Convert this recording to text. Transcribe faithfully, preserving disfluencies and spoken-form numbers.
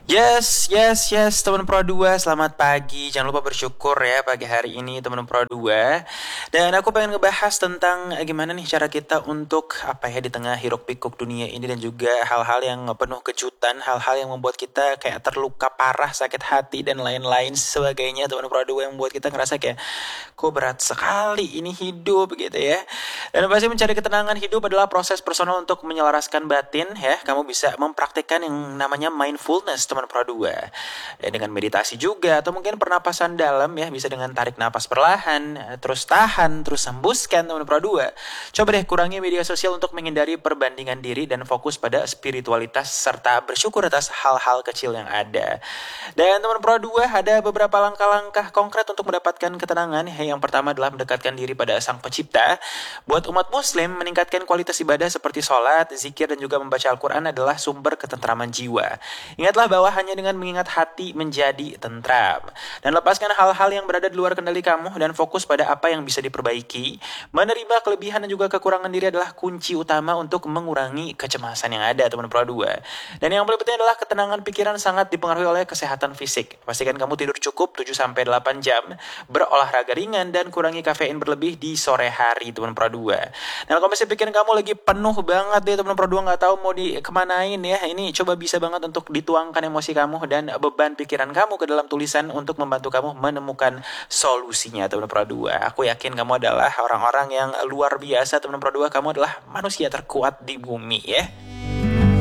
Yes, yes, yes, teman Pro dua, selamat pagi. Jangan lupa bersyukur ya pagi hari ini teman Pro dua. Dan aku pengen ngebahas tentang eh, gimana nih cara kita untuk apa ya di tengah hiruk pikuk dunia ini dan juga hal-hal yang penuh kejutan, hal-hal yang membuat kita kayak terluka parah, sakit hati dan lain-lain sebagainya teman Pro dua yang membuat kita ngerasa kayak kok berat sekali ini hidup gitu ya. Dan pasti mencari ketenangan hidup adalah proses personal untuk menyelaraskan batin ya. Kamu bisa mempraktikkan yang namanya mindfulness teman Pro dua. Ya, dengan meditasi juga atau mungkin pernapasan dalam ya, bisa dengan tarik napas perlahan, terus tahan, terus hembuskan teman Pro dua. Coba deh kurangi media sosial untuk menghindari perbandingan diri dan fokus pada spiritualitas serta bersyukur atas hal-hal kecil yang ada. Dan teman Pro dua ada beberapa langkah-langkah konkret untuk mendapatkan ketenangan. Yang pertama adalah mendekatkan diri pada Sang Pencipta. Buat umat muslim, meningkatkan kualitas ibadah seperti sholat, zikir, dan juga membaca Al-Quran adalah sumber ketentraman jiwa. Ingatlah bahwa hanya dengan mengingat hati menjadi tentram. Dan lepaskan hal-hal yang berada di luar kendali kamu dan fokus pada apa yang bisa diperbaiki. Menerima kelebihan dan juga kekurangan diri adalah kunci utama untuk mengurangi kecemasan yang ada teman Pro dua. Dan yang paling penting adalah ketenangan pikiran sangat dipengaruhi oleh kesehatan fisik. Pastikan kamu tidur cukup tujuh sampai delapan jam, berolahraga ringan, dan kurangi kafein berlebih di sore hari teman Pro dua. Nah kalau masih pikiran kamu lagi penuh banget deh teman Pro dua, nggak tahu mau dikemanain ya, ini coba bisa banget untuk dituangkan emosi kamu dan beban pikiran kamu ke dalam tulisan untuk membantu kamu menemukan solusinya teman Pro dua. Aku yakin kamu adalah orang-orang yang luar biasa teman Pro dua. Kamu adalah manusia terkuat di bumi ya.